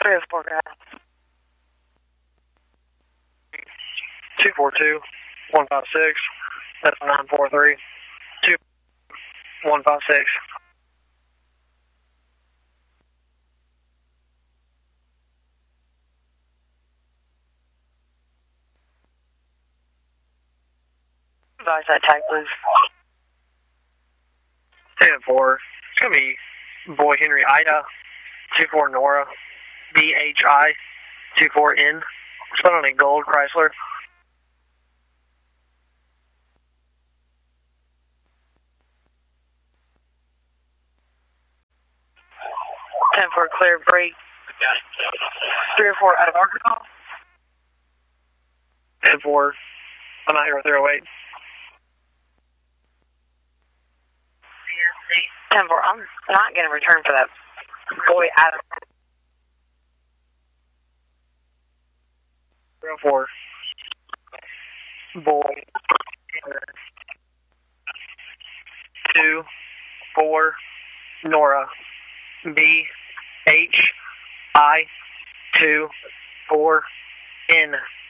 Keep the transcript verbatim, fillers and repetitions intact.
three oh four, guys. two four two, one five six. That's nine four three, two one five six. Advise that tag, please. ten four. It's going to be Boy Henry Ida, two four Nora, B H I, two four N. Spun on a gold Chrysler. ten four clear break. three oh four out of Arkansas. ten four. I'm out here with three oh eight. ten four. I'm not going to return for that boy Adam. three oh four. Boy. two four Nora. B H I two four N.